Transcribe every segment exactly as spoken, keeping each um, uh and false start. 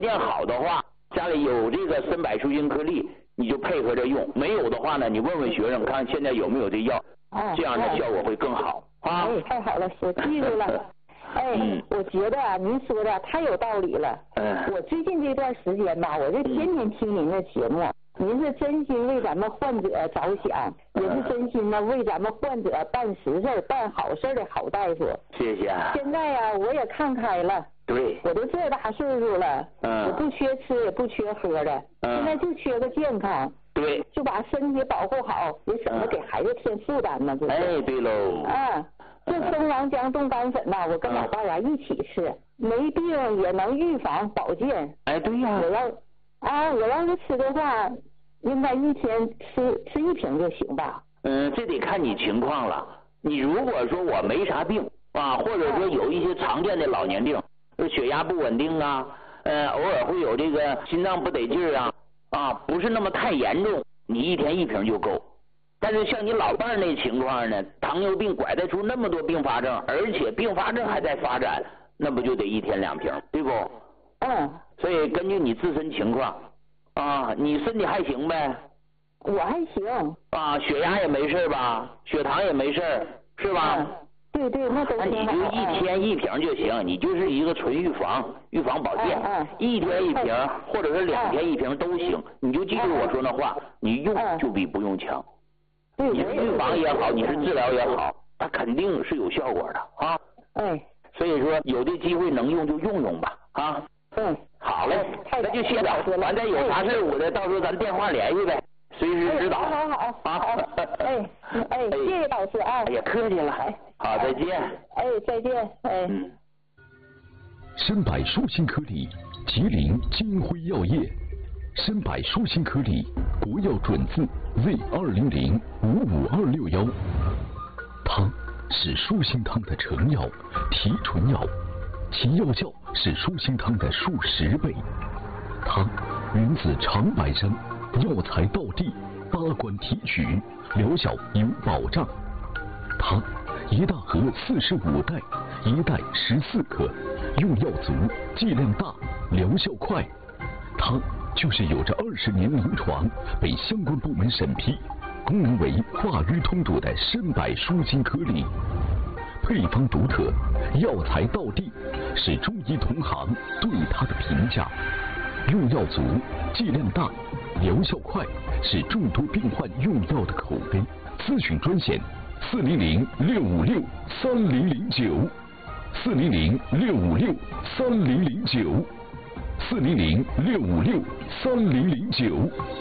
件好的话，家里有这个参柏舒心颗粒，你就配合着用；没有的话呢，你问问学生看现在有没有这药， 啊、 这样的效果会更好啊。 哎，太好了，我记住了。哎，嗯、我觉得啊，您说的太有道理了。嗯。我最近这段时间吧，我是天天听您的节目，您是真心为咱们患者着想，也是真心的为咱们患者办实事、办好事的好大夫。 谢谢。 现在呀、啊，我也看开了。 对。 我都这大岁数了，嗯，我不缺吃也不缺喝的，嗯，现在就缺个健康。 对。 就把身体保护好，也省得给孩子添负担呢，这是。 哎，对喽。 啊。这生王姜冻干粉呐，我跟老伴儿一起吃，没病也能预防保健。 哎，对呀。 我要啊，我要是吃的话，应该一天吃吃一瓶就行吧？ 嗯，这得看你情况了。你如果说我没啥病啊，或者说有一些常见的老年病，血压不稳定啊，呃，偶尔会有这个心脏不得劲儿啊，啊，不是那么太严重，你一天一瓶就够。但是像你老伴儿那情况呢，糖尿病拐带出那么多并发症，而且并发症还在发展，那不就得一天两瓶，对不？ 嗯。 所以根据你自身情况，啊，你身体还行呗？ 我还行。 啊，血压也没事吧？血糖也没事，是吧？ 嗯、对对，那都挺好。 那你就一天一瓶就行，你就是一个纯预防、预防保健， 嗯嗯、 一天一瓶，或者是两天一瓶都行。你就记住我说那话，你用就比不用强。你是预防也好，你是治疗也好，它肯定是有效果的啊。 哎， 所以说有的机会能用就用用吧啊。 嗯， 好嘞，那就谢了。完再有啥事我的，到时候咱电话联系呗，随时指导。 好好好，好，哎哎，谢谢导师啊。 哎呀，客气了，好，再见。 哎，再见，哎。 嗯。 参柏舒心颗粒，吉林金辉药业。参柏舒心颗粒，国药准字 Z 二零零五五二六幺。它是舒心汤的成药、提纯药，其药效是舒心汤的数十倍。它源自长白山，药材到地，八关提取，疗效有保障。它一大盒四十五袋，一袋十四克，用药足，剂量大，疗效快。它就是有着二十年临床，被相关部门审批，功能为化瘀通堵的参柏舒心颗粒。配方独特，药材到地，是中医同行对它的评价。用药足，剂量大，疗效快，是众多病患用药的口碑。咨询专线：四零零六五六三零零九，四零零六五六三零零九。四零零六五六三零零九。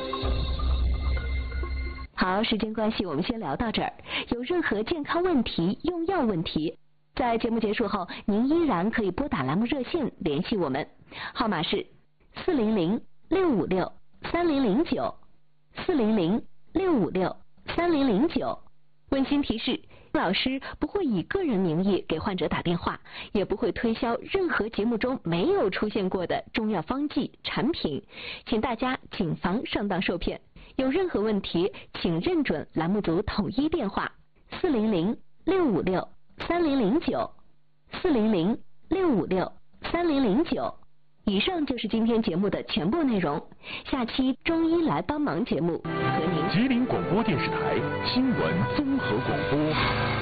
好，时间关系，我们先聊到这儿。有任何健康问题、用药问题，在节目结束后，您依然可以拨打栏目热线联系我们，号码是四零零六五六三零零九，四零零六五六三零零九。温馨提示：老师不会以个人名义给患者打电话，也不会推销任何节目中没有出现过的中药方剂产品，请大家谨防上当受骗。有任何问题，请认准栏目组统一电话：四零零六五六三零零九，四零零六五六三零零九。以上就是今天节目的全部内容。下期中医来帮忙节目和您。 吉林广播电视台新闻综合广播。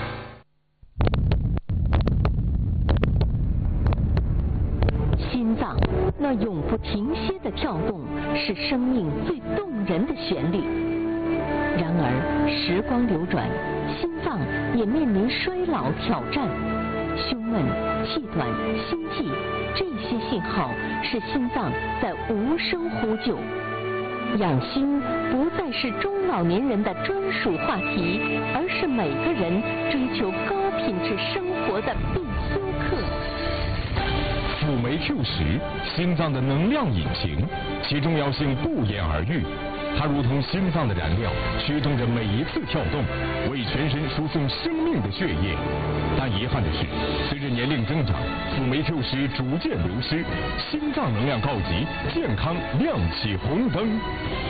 心脏那永不停歇的跳动，是生命最动人的旋律。然而时光流转，心脏也面临衰老挑战。胸闷、气短、心悸，这些信号是心脏在无声呼救。养心不再是中老年人的专属话题，而是每个人追求高品质生活的必修课。 辅酶 Q 十，心脏的能量引擎，其重要性不言而喻。它如同心脏的燃料，驱动着每一次跳动，为全身输送生命的血液。但遗憾的是，随着年龄增长，辅酶 Q 十逐渐流失，心脏能量告急，健康亮起红灯。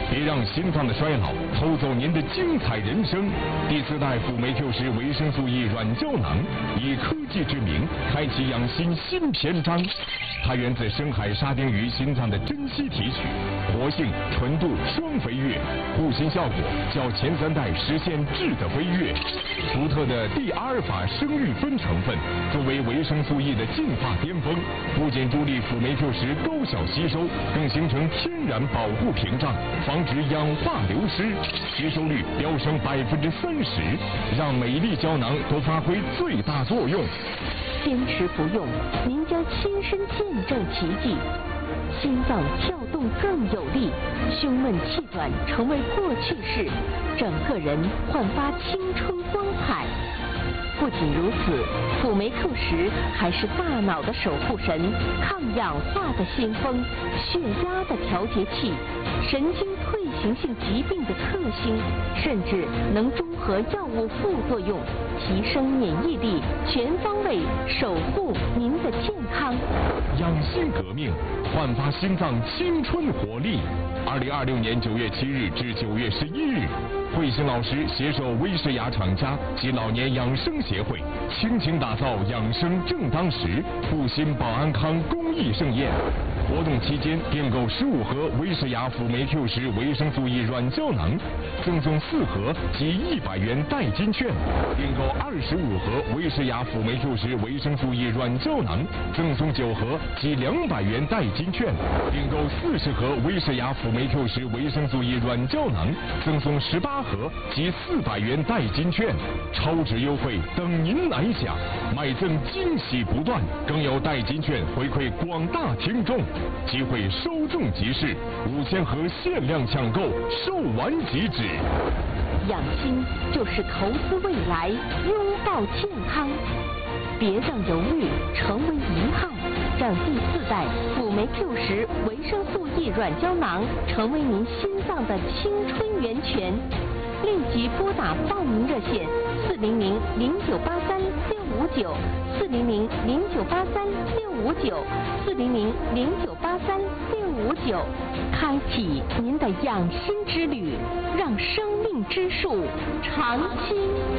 别让心脏的衰老偷走您的精彩人生。第四代辅酶 Q 十维生素 E 软胶囊，以科技之名开启养心新篇章。它源自深海沙丁鱼心脏的珍稀提取，活性、纯度双飞跃，护心效果较前三代实现质的飞跃。独特的地阿尔法生育酚成分作为维生素 E 的进化巅峰，不仅助力辅酶 Q 十高效吸收，更形成天然保护屏障，防止氧化流失，吸收率飙升百分之三十，让每一粒胶囊都发挥最大作用。 坚持服用，您将亲身见证奇迹，心脏跳动更有力，胸闷气短成为过去式，整个人焕发青春光彩。不仅如此，辅酶 Q 十还是大脑的守护神，抗氧化的先锋，血压的调节器，神经退行性疾病的克星，甚至能中和药物副作用，提升免疫力，全方位守护您的健康。 养心革命，焕发心脏青春活力。二零二六年九月七日至九月十一日，慧心老师携手威士雅厂家及老年养生协会，倾情打造养生正当时护心保安康公益盛宴。活动期间，订购十五盒威士雅辅酶 Q 十维生素 E 软胶囊，赠送四盒及一百元代金券；订购二十五盒威士雅辅酶 Q 十维生素 E 软胶囊，赠送九盒及两百元代金券；订购四十盒威士雅辅酶 Q 十维生素 E 软胶囊，赠送十八盒及四百元代金券。超值优惠等您来享，买赠惊喜不断，更有代金券回馈广大听众。机会稍纵即逝，五千盒限量抢购，售完即止。 养心就是投资未来，拥抱健康。别让犹豫成为遗憾，让第四代辅酶 Q 十维生素 E 软胶囊成为您心脏的青春源泉。立即拨打报名热线四零零零九八三六五九四零零零九八三六五九四零零零九八三六五九，开启您的养心之旅，让生命之树长青。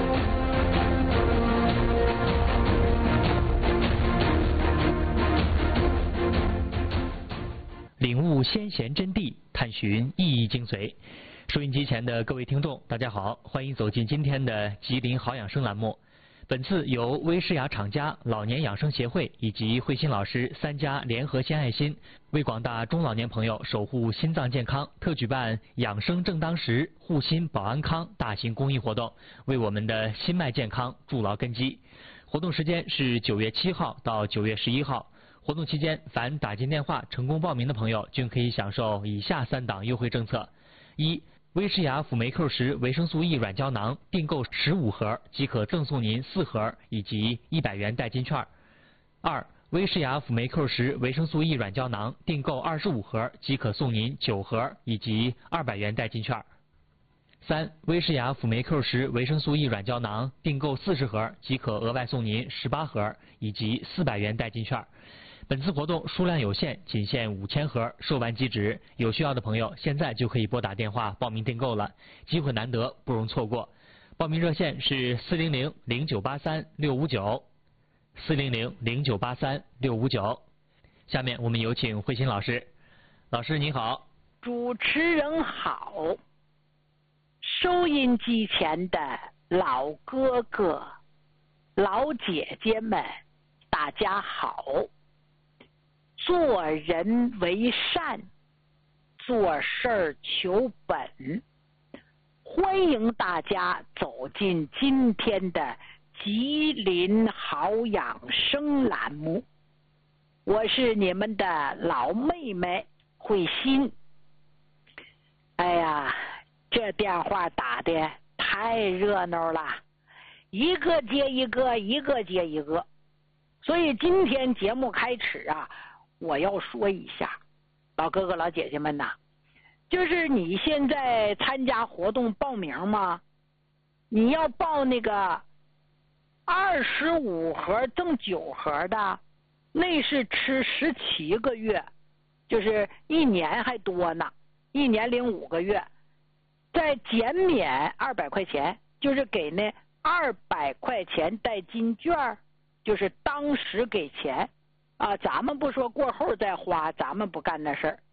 领悟先贤真谛，探寻意义精髓。收音机前的各位听众，大家好，欢迎走进今天的吉林好养生栏目。本次由威士雅厂家老年养生协会以及慧心老师三家联合献爱心，为广大中老年朋友守护心脏健康，特举办养生正当时护心保安康大型公益活动，为我们的心脉健康筑牢根基。活动时间是九月七号到九月十一号。活动期间，凡打进电话成功报名的朋友，均可以享受以下三档优惠政策：一、威士雅辅酶 Q 十维生素 E 软胶囊订购十五盒即可赠送您四盒以及一百元代金券；二、威士雅辅酶 Q 十维生素 E 软胶囊订购二十五盒即可送您九盒以及二百元代金券；三、威士雅辅酶 Q 十维生素 E 软胶囊订购四十盒即可额外送您十八盒以及四百元代金券。本次活动数量有限，仅限五千盒，售完即止。有需要的朋友现在就可以拨打电话报名订购了，机会难得，不容错过。报名热线是四零零零九八三六五九，四零零零九八三六五九。下面我们有请慧心老师。老师你好。 主持人好，收音机前的老哥哥、老姐姐们，大家好。做人为善，做事儿求本。欢迎大家走进今天的吉林好养生栏目，我是你们的老妹妹慧心。哎呀，这电话打的太热闹了，一个接一个，一个接一个。所以今天节目开始啊，我要说一下，老哥哥老姐姐们呐，就是你现在参加活动报名吗？你要报那个二十五盒赠九盒的，那是吃十七个月，就是一年还多呢。 一年领五个月，再减免二百块钱，就是给那二百块钱代金券，就是当时给钱啊。咱们不说过后再花，咱们不干那事儿。